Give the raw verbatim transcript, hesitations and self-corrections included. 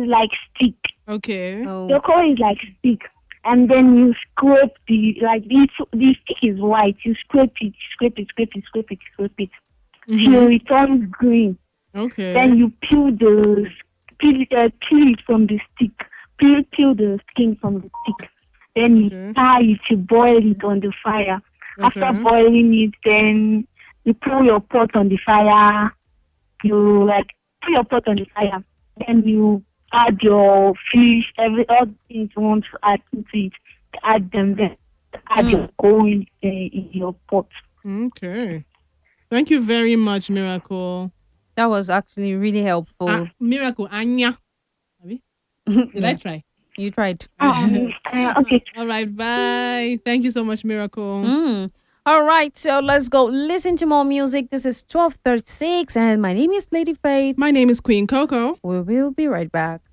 is like stick. Okay. Oh. Your color is like stick. And then you scrape the, like, the, the stick is white. You scrape it, scrape it, scrape it, scrape it, scrape it. Till Mm-hmm. it turns green. Okay. Then you peel the, peel, uh, peel it from the stick. Peel, peel the skin from the stick. Then you Okay. tie it, you boil it on the fire. After Okay. boiling it, then you put your pot on the fire. You, like, put your pot on the fire. Then you add your fish, every all things you want to add into it. Add them, then add Mm. your oil uh, in your pot. Okay. Thank you very much, Miracle. That was actually really helpful. Ah, Miracle, Anya. Abi? Did I Yeah, try? you tried. Um, uh, okay. All right. Bye. Thank you so much, Miracle. Mm. All right, so let's go listen to more music. This is twelve thirty-six, and my name is Lady Faith. My name is Queen Coco. We will be right back.